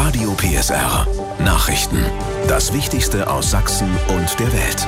Radio PSR. Nachrichten. Das Wichtigste aus Sachsen und der Welt.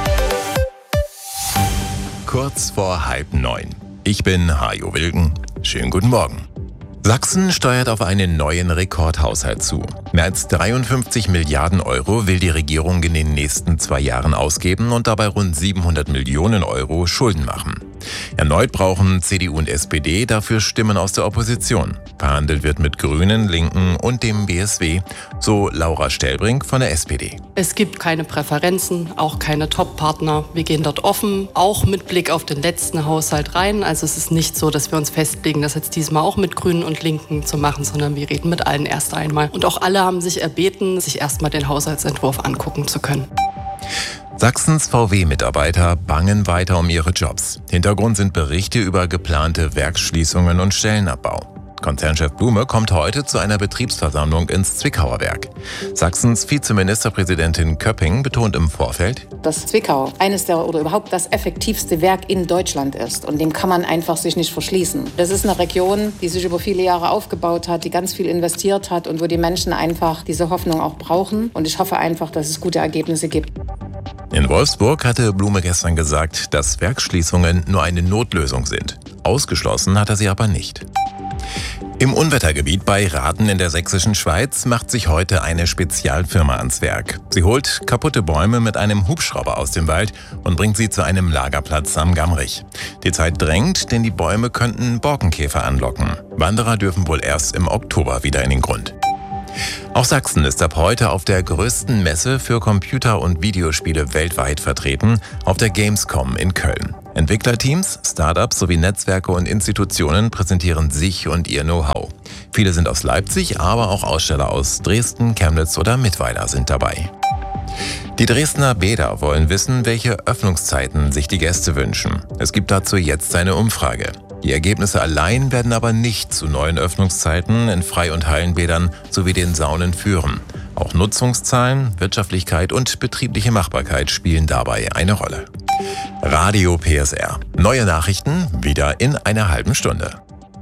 Kurz vor 8:30. Ich bin Hajo Wilken. Schönen guten Morgen. Sachsen steuert auf einen neuen Rekordhaushalt zu. Mehr als 53 Milliarden Euro will die Regierung in den nächsten 2 Jahren ausgeben und dabei rund 700 Millionen Euro Schulden machen. Erneut brauchen CDU und SPD dafür Stimmen aus der Opposition. Verhandelt wird mit Grünen, Linken und dem BSW, so Laura Stellbrink von der SPD. Es gibt keine Präferenzen, auch keine Top-Partner. Wir gehen dort offen, auch mit Blick auf den letzten Haushalt rein. Also es ist nicht so, dass wir uns festlegen, das jetzt diesmal auch mit Grünen und Linken zu machen, sondern wir reden mit allen erst einmal. Und auch alle haben sich erbeten, sich erstmal den Haushaltsentwurf angucken zu können. Sachsens VW-Mitarbeiter bangen weiter um ihre Jobs. Hintergrund sind Berichte über geplante Werksschließungen und Stellenabbau. Konzernchef Blume kommt heute zu einer Betriebsversammlung ins Zwickauer Werk. Sachsens Vizeministerpräsidentin Köpping betont im Vorfeld, dass Zwickau eines der oder überhaupt das effektivste Werk in Deutschland ist. Und dem kann man einfach sich nicht verschließen. Das ist eine Region, die sich über viele Jahre aufgebaut hat, die ganz viel investiert hat und wo die Menschen einfach diese Hoffnung auch brauchen. Und ich hoffe einfach, dass es gute Ergebnisse gibt. In Wolfsburg hatte Blume gestern gesagt, dass Werksschließungen nur eine Notlösung sind. Ausgeschlossen hat er sie aber nicht. Im Unwettergebiet bei Rathen in der sächsischen Schweiz macht sich heute eine Spezialfirma ans Werk. Sie holt kaputte Bäume mit einem Hubschrauber aus dem Wald und bringt sie zu einem Lagerplatz am Gammrich. Die Zeit drängt, denn die Bäume könnten Borkenkäfer anlocken. Wanderer dürfen wohl erst im Oktober wieder in den Grund. Auch Sachsen ist ab heute auf der größten Messe für Computer- und Videospiele weltweit vertreten, auf der Gamescom in Köln. Entwicklerteams, Startups sowie Netzwerke und Institutionen präsentieren sich und ihr Know-how. Viele sind aus Leipzig, aber auch Aussteller aus Dresden, Chemnitz oder Mittweida sind dabei. Die Dresdner Bäder wollen wissen, welche Öffnungszeiten sich die Gäste wünschen. Es gibt dazu jetzt eine Umfrage. Die Ergebnisse allein werden aber nicht zu neuen Öffnungszeiten in Frei- und Hallenbädern sowie den Saunen führen. Auch Nutzungszahlen, Wirtschaftlichkeit und betriebliche Machbarkeit spielen dabei eine Rolle. Radio PSR. Neue Nachrichten wieder in einer halben Stunde.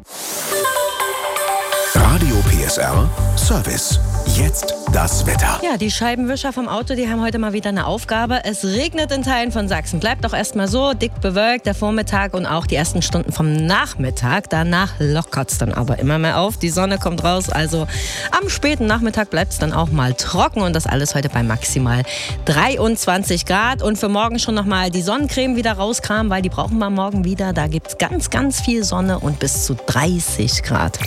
Radio PSR Service. Jetzt das Wetter. Ja, die Scheibenwischer vom Auto, die haben heute mal wieder eine Aufgabe. Es regnet in Teilen von Sachsen. Bleibt doch erstmal so, dick bewölkt, der Vormittag und auch die ersten Stunden vom Nachmittag. Danach lockert es dann aber immer mehr auf. Die Sonne kommt raus, also am späten Nachmittag bleibt es dann auch mal trocken und das alles heute bei maximal 23 Grad. Und für morgen schon nochmal die Sonnencreme wieder rauskramen, weil die brauchen wir morgen wieder. Da gibt es ganz, ganz viel Sonne und bis zu 30 Grad.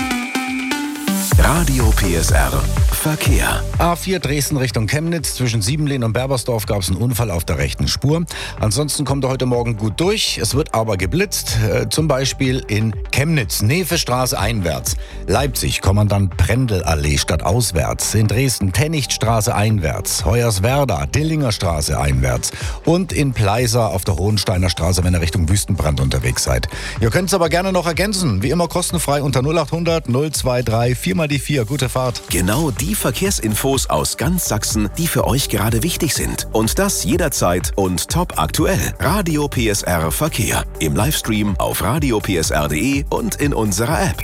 Radio PSR Verkehr. A4 Dresden Richtung Chemnitz. Zwischen Siebenlehn und Berbersdorf gab es einen Unfall auf der rechten Spur. Ansonsten kommt er heute Morgen gut durch. Es wird aber geblitzt. Zum Beispiel in Chemnitz, Nevestraße einwärts. Leipzig, Kommandant Prendelallee stadtauswärts. In Dresden, Tennichtstraße einwärts. Hoyerswerda, Dillingerstraße einwärts. Und in Pleiser auf der Hohensteiner Straße, wenn ihr Richtung Wüstenbrand unterwegs seid. Ihr könnt es aber gerne noch ergänzen. Wie immer kostenfrei unter 0800 023 4 die 4. Gute Fahrt. Genau die Verkehrsinfos aus ganz Sachsen, die für euch gerade wichtig sind. Und das jederzeit und top aktuell. Radio PSR Verkehr. Im Livestream auf radiopsr.de und in unserer App.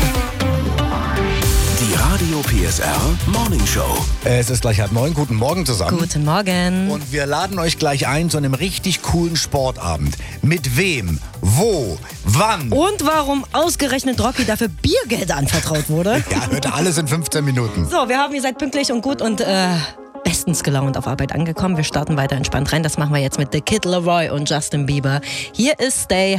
Die Radio PSR Morning Show. Es ist gleich 8:30. Guten Morgen zusammen. Guten Morgen. Und wir laden euch gleich ein zu einem richtig coolen Sportabend. Mit wem, wo, wann. Und warum ausgerechnet Rocky dafür Biergeld anvertraut wurde? Ja, hört alles in 15 Minuten. So, wir haben, ihr seid pünktlich und gut und bestens gelaunt auf Arbeit angekommen. Wir starten weiter entspannt rein. Das machen wir jetzt mit The Kid Laroi und Justin Bieber. Hier ist Stay